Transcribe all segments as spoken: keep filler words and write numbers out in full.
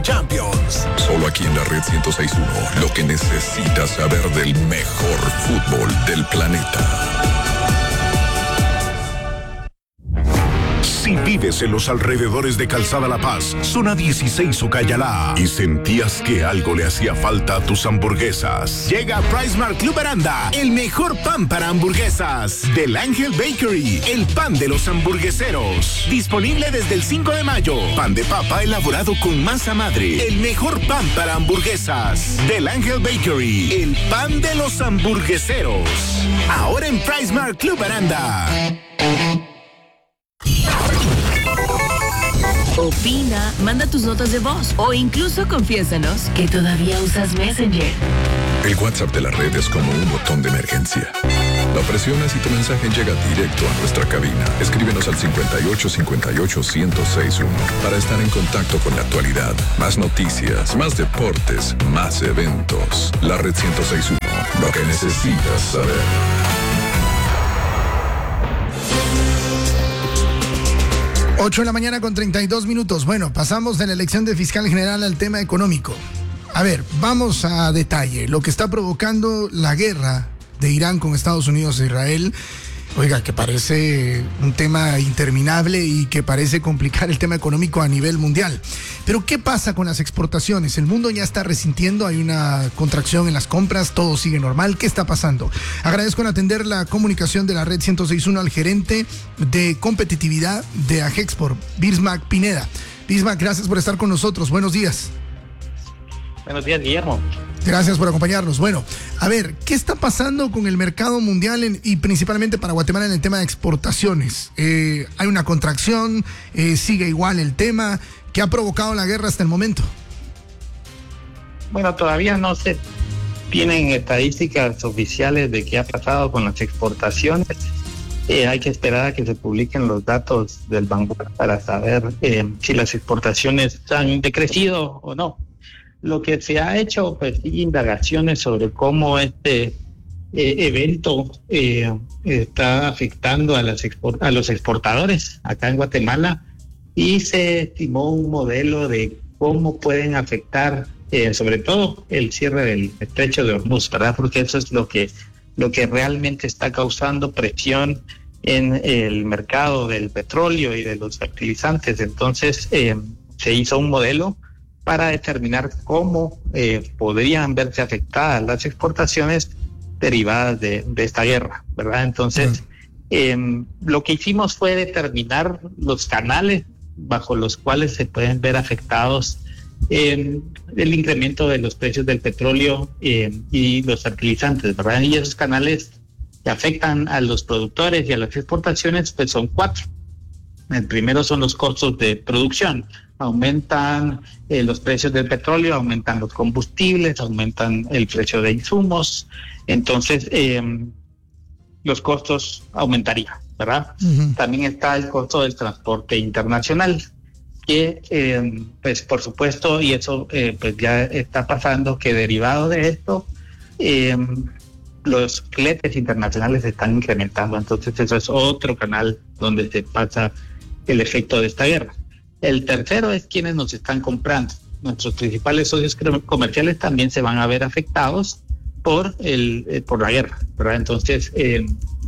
Champions. Solo aquí en la Red ciento seis punto uno, lo que necesitas saber del mejor fútbol del planeta. Si vives en los alrededores de Calzada La Paz, Zona dieciséis o Cayalá, y sentías que algo le hacía falta a tus hamburguesas, llega a Price Mart Club Aranda, el mejor pan para hamburguesas, del Ángel Bakery, el pan de los hamburgueseros. Disponible desde el cinco de mayo. Pan de papa elaborado con masa madre, el mejor pan para hamburguesas, del Ángel Bakery, el pan de los hamburgueseros. Ahora en Price Mart Club Aranda. Opina, manda tus notas de voz o incluso confiésanos que todavía usas Messenger. El WhatsApp de la red es como un botón de emergencia. Lo presionas y tu mensaje llega directo a nuestra cabina. Escríbenos al cincuenta y ocho cincuenta y ocho ciento sesenta y uno para estar en contacto con la actualidad. Más noticias, más deportes, más eventos. La Red ciento seis punto uno, lo que necesitas saber. ocho de la mañana con treinta y dos minutos. Bueno, pasamos de la elección de fiscal general al tema económico. A ver, vamos a detalle. Lo que está provocando la guerra de Irán con Estados Unidos e Israel, oiga, que parece un tema interminable y que parece complicar el tema económico a nivel mundial. Pero ¿qué pasa con las exportaciones? El mundo ya está resintiendo, hay una contracción en las compras, todo sigue normal. ¿Qué está pasando? Agradezco en atender la comunicación de la Red ciento seis punto uno al gerente de competitividad de Agexport, Bismarck Pineda. Bismarck, gracias por estar con nosotros. Buenos días. Buenos días, Guillermo. Gracias por acompañarnos. Bueno, a ver, ¿qué está pasando con el mercado mundial en, y principalmente para Guatemala en el tema de exportaciones? Eh, ¿Hay una contracción? Eh, ¿Sigue igual el tema? ¿Qué ha provocado la guerra hasta el momento? Bueno, todavía no se tienen estadísticas oficiales de qué ha pasado con las exportaciones. Eh, hay que esperar a que se publiquen los datos del Banco para saber eh, si las exportaciones han decrecido o no. Lo que se ha hecho, pues, indagaciones sobre cómo este eh, evento eh, está afectando a, las export- a los exportadores acá en Guatemala, y se estimó un modelo de cómo pueden afectar, eh, sobre todo, el cierre del estrecho de Hormuz, ¿verdad? Porque eso es lo que, lo que realmente está causando presión en el mercado del petróleo y de los fertilizantes. Entonces, eh, se hizo un modelo para determinar cómo eh, podrían verse afectadas las exportaciones derivadas de, de esta guerra, ¿verdad? Entonces, eh, lo que hicimos fue determinar los canales bajo los cuales se pueden ver afectados eh, el incremento de los precios del petróleo eh, y los fertilizantes, ¿verdad? Y esos canales que afectan a los productores y a las exportaciones, pues son cuatro. El primero son los costos de producción. Aumentan eh, los precios del petróleo, aumentan los combustibles, aumentan el precio de insumos. Entonces, eh, los costos aumentarían, ¿verdad? Uh-huh. También está el costo del transporte internacional, que, eh, pues, por supuesto, y eso eh, pues ya está pasando, que derivado de esto, eh, los fletes internacionales se están incrementando. Entonces, eso es otro canal donde se pasa el efecto de esta guerra. El tercero es quienes nos están comprando. Nuestros principales socios comerciales también se van a ver afectados por el eh, por la guerra, ¿verdad? Entonces, eh,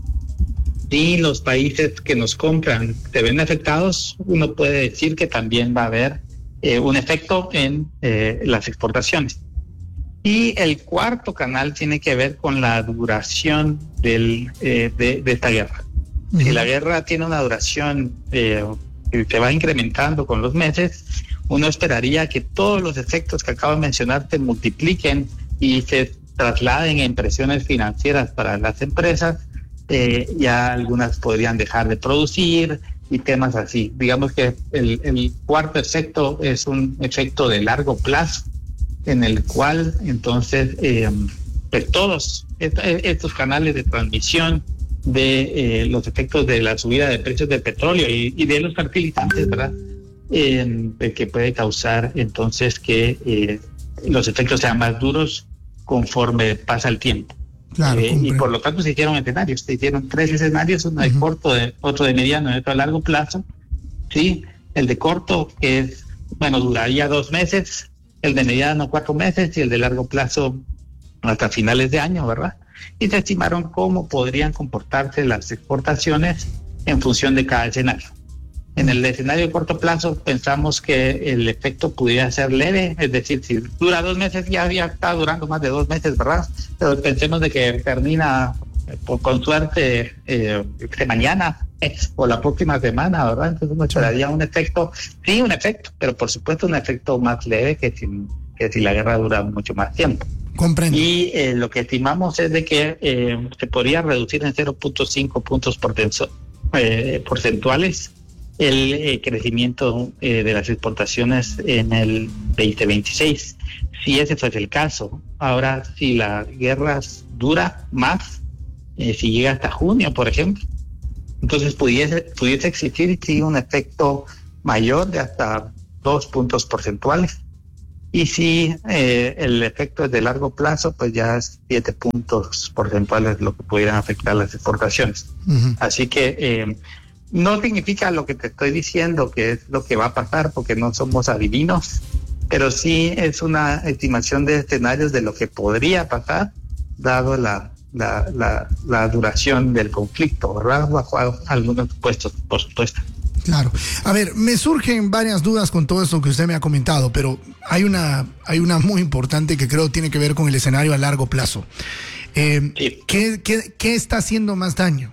si los países que nos compran se ven afectados, uno puede decir que también va a haber eh, un efecto en eh, las exportaciones. Y el cuarto canal tiene que ver con la duración del, eh, de, de esta guerra. Uh-huh. Si la guerra tiene una duración eh, que se va incrementando con los meses, uno esperaría que todos los efectos que acabo de mencionar se multipliquen y se trasladen en presiones financieras para las empresas. Eh, ya algunas podrían dejar de producir y temas así. Digamos que el, el cuarto efecto es un efecto de largo plazo, en el cual entonces eh, pues todos est- estos canales de transmisión de eh, los efectos de la subida de precios del petróleo y, y de los fertilizantes, ¿verdad? Eh, que puede causar entonces que eh, los efectos sean más duros conforme pasa el tiempo. Claro, eh, y por lo tanto se hicieron escenarios, se hicieron tres escenarios, uno de uh-huh. corto, de, otro de mediano y otro a largo plazo. Sí, el de corto, que es bueno, duraría dos meses, el de mediano cuatro meses y el de largo plazo hasta finales de año, ¿verdad? Y se estimaron cómo podrían comportarse las exportaciones en función de cada escenario. En el escenario de corto plazo pensamos que el efecto pudiera ser leve, es decir, si dura dos meses, ya, ya está durando más de dos meses, ¿verdad? Pero pensemos de que termina eh, por, con suerte eh, de mañana eh, o la próxima semana, ¿verdad? Entonces uno esperaría un efecto, sí, un efecto, pero por supuesto un efecto más leve que si, que si la guerra dura mucho más tiempo. Comprendo. Y eh, lo que estimamos es de que eh, se podría reducir en cero punto cinco puntos portenso, eh, porcentuales el eh, crecimiento eh, de las exportaciones en el veinte veintiséis, si ese fuese el caso. Ahora, si la guerra dura más, eh, si llega hasta junio, por ejemplo, entonces pudiese, pudiese existir sí, un efecto mayor de hasta dos puntos porcentuales. Y si eh, el efecto es de largo plazo, pues ya es siete puntos porcentuales lo que pudieran afectar las exportaciones. Uh-huh. Así que eh, no significa lo que te estoy diciendo que es lo que va a pasar, porque no somos adivinos, pero sí es una estimación de escenarios de lo que podría pasar, dado la, la, la, la duración del conflicto, ¿verdad? Bajo algunos supuestos, por supuesto. Claro. A ver, me surgen varias dudas con todo esto que usted me ha comentado, pero hay una, hay una muy importante que creo tiene que ver con el escenario a largo plazo. Eh, sí. ¿qué, qué, ¿Qué está haciendo más daño?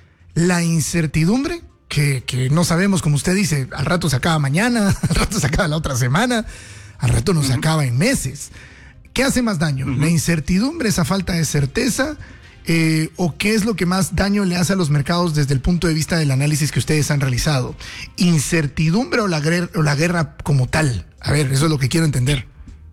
¿La incertidumbre? Que, que no sabemos, como usted dice, al rato se acaba mañana, al rato se acaba la otra semana, al rato no uh-huh. se acaba en meses. ¿Qué hace más daño? Uh-huh. ¿La incertidumbre, esa falta de certeza? Eh, ¿O qué es lo que más daño le hace a los mercados desde el punto de vista del análisis que ustedes han realizado? ¿Incertidumbre o la, guerra, o la guerra como tal? A ver, eso es lo que quiero entender.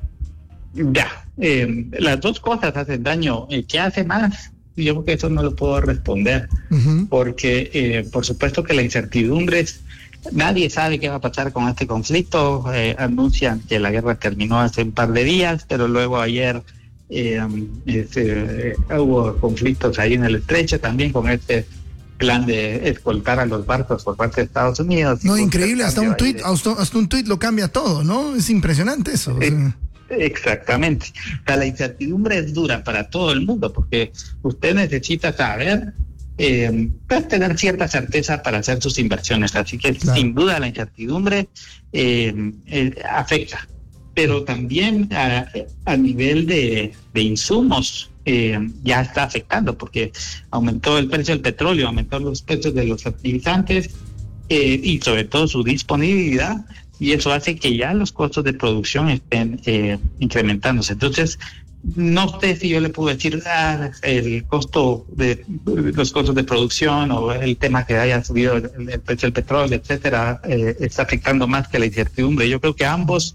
Ya, eh, las dos cosas hacen daño. ¿Qué hace más? Yo creo que eso no lo puedo responder, uh-huh. porque eh, por supuesto que la incertidumbre es, nadie sabe qué va a pasar con este conflicto. Eh, anuncian que la guerra terminó hace un par de días, pero luego ayer eh, este, eh, hubo conflictos ahí en el estrecho también con este plan de escoltar a los barcos por parte de Estados Unidos. No, increíble, hasta un tuit, de... hasta, hasta un tuit lo cambia todo, ¿no? Es impresionante eso. Eh, o sea. Exactamente. O sea, la incertidumbre es dura para todo el mundo porque usted necesita saber, eh, pues, tener cierta certeza para hacer sus inversiones. Así que claro. sin duda la incertidumbre eh, eh, afecta, pero también a, a nivel de, de insumos eh, ya está afectando porque aumentó el precio del petróleo, aumentó los precios de los fertilizantes eh, y sobre todo su disponibilidad. Y eso hace que ya los costos de producción estén eh, incrementándose. Entonces, no sé si yo le puedo decir ah, el costo de los costos de producción o el tema que haya subido el, el precio del petróleo, etcétera, eh, está afectando más que la incertidumbre. Yo creo que ambos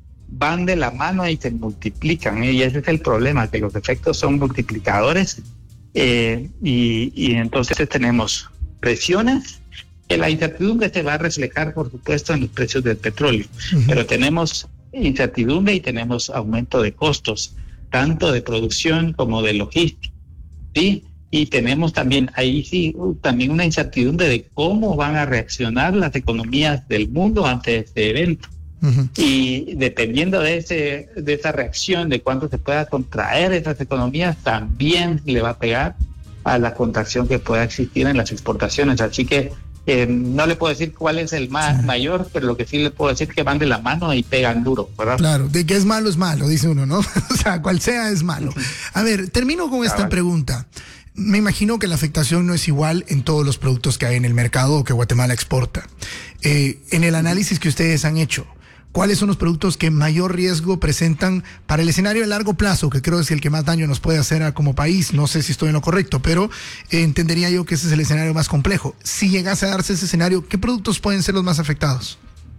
van de la mano y se multiplican, ¿eh? Y ese es el problema, que los efectos son multiplicadores eh, y, y entonces tenemos presiones. Que la incertidumbre se va a reflejar, por supuesto, en los precios del petróleo, uh-huh. pero tenemos incertidumbre y tenemos aumento de costos, tanto de producción como de logística, ¿sí? Y tenemos también, ahí sí, también una incertidumbre de cómo van a reaccionar las economías del mundo ante este evento. Uh-huh. Y dependiendo de ese de esa reacción, de cuánto se pueda contraer esas economías, también le va a pegar a la contracción que pueda existir en las exportaciones. Así que Eh, no le puedo decir cuál es el más sí. mayor, pero lo que sí le puedo decir es que van de la mano y pegan duro, ¿verdad? Claro, de que es malo es malo, dice uno, ¿no? O sea, cual sea es malo. A ver, termino con esta ah, vale. pregunta. Me imagino que la afectación no es igual en todos los productos que hay en el mercado o que Guatemala exporta. Eh, en el análisis que ustedes han hecho, ¿cuáles son los productos que mayor riesgo presentan para el escenario a largo plazo, que creo es el que más daño nos puede hacer como país? No sé si estoy en lo correcto, pero eh, entendería yo que ese es el escenario más complejo. Si llegase a darse ese escenario, ¿qué productos pueden ser los más afectados?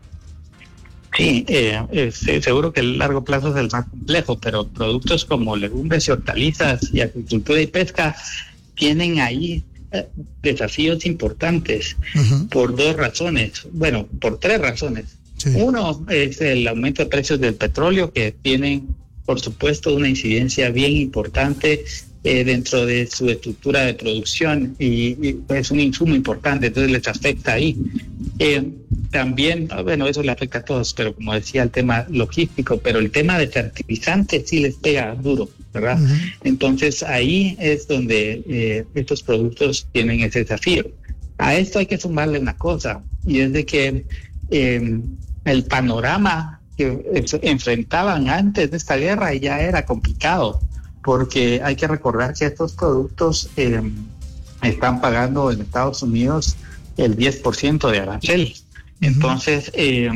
Sí, eh, es, eh, seguro que el largo plazo es el más complejo, pero productos como legumbres y hortalizas y agricultura y pesca tienen ahí eh, desafíos importantes uh-huh. por dos razones, bueno, por tres razones. Sí. Uno es el aumento de precios del petróleo, que tienen, por supuesto, una incidencia bien importante eh, dentro de su estructura de producción y, y es un insumo importante, entonces les afecta ahí. Eh, también, bueno, eso le afecta a todos, pero como decía, el tema logístico, pero el tema de fertilizantes sí les pega duro, ¿verdad? Uh-huh. Entonces ahí es donde eh, estos productos tienen ese desafío. A esto hay que sumarle una cosa, y es de que eh, el panorama que enfrentaban antes de esta guerra ya era complicado, porque hay que recordar que estos productos eh, están pagando en Estados Unidos el diez por ciento de aranceles. Entonces, eh,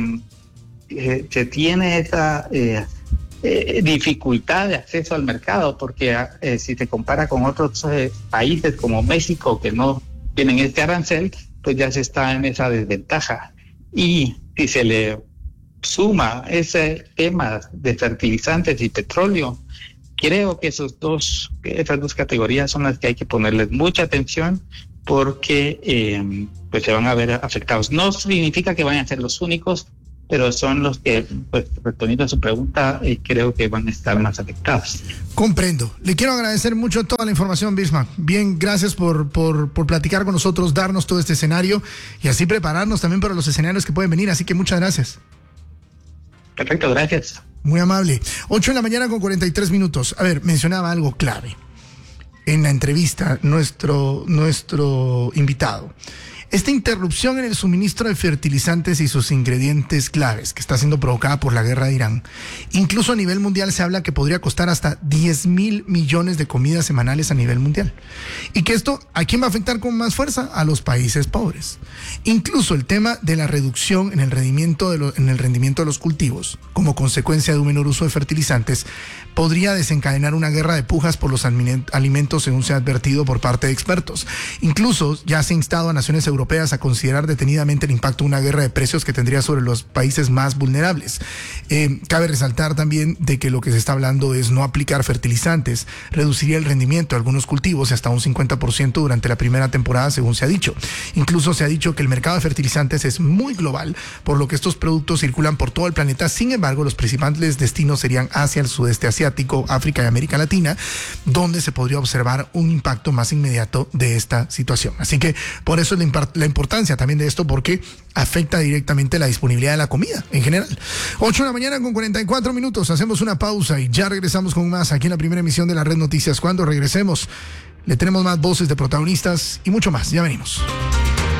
eh, se tiene esa eh, eh, dificultad de acceso al mercado, porque eh, si se compara con otros eh, países como México, que no tienen este arancel, pues ya se está en esa desventaja. Y si se le suma ese tema de fertilizantes y petróleo, creo que esos dos, esas dos categorías son las que hay que ponerles mucha atención, porque eh, pues se van a ver afectados. No significa que vayan a ser los únicos, pero son los que, pues, respondiendo a su pregunta, eh, creo que van a estar más afectados. Comprendo. Le quiero agradecer mucho toda la información, Bismarck. Bien, gracias por, por, por platicar con nosotros, darnos todo este escenario y así prepararnos también para los escenarios que pueden venir. Así que muchas gracias. Perfecto, gracias. Muy amable. ocho de la mañana con cuarenta y tres minutos. A ver, mencionaba algo clave en la entrevista nuestro, nuestro invitado. Esta interrupción en el suministro de fertilizantes y sus ingredientes claves que está siendo provocada por la guerra de Irán, incluso a nivel mundial se habla que podría costar hasta diez mil millones de comidas semanales a nivel mundial. Y que esto, ¿a quién va a afectar con más fuerza? A los países pobres. Incluso el tema de la reducción en el rendimiento de, lo, en el rendimiento de los cultivos, como consecuencia de un menor uso de fertilizantes, podría desencadenar una guerra de pujas por los alimentos, según se ha advertido por parte de expertos. Incluso ya se ha instado a naciones europeas a considerar detenidamente el impacto de una guerra de precios que tendría sobre los países más vulnerables. Eh, cabe resaltar también de que lo que se está hablando es no aplicar fertilizantes, reduciría el rendimiento de algunos cultivos hasta un cincuenta por ciento durante la primera temporada, según se ha dicho. Incluso se ha dicho que el mercado de fertilizantes es muy global, por lo que estos productos circulan por todo el planeta. Sin embargo, los principales destinos serían Asia, el sudeste asiático, África y América Latina, donde se podría observar un impacto más inmediato de esta situación. Así que por eso es la, impart- la importancia también de esto, porque afecta directamente la disponibilidad de la comida en general. ocho de la mañana con cuarenta y cuatro minutos. Hacemos una pausa y ya regresamos con más aquí en la primera emisión de la Red Noticias. Cuando regresemos, le tenemos más voces de protagonistas y mucho más. Ya venimos.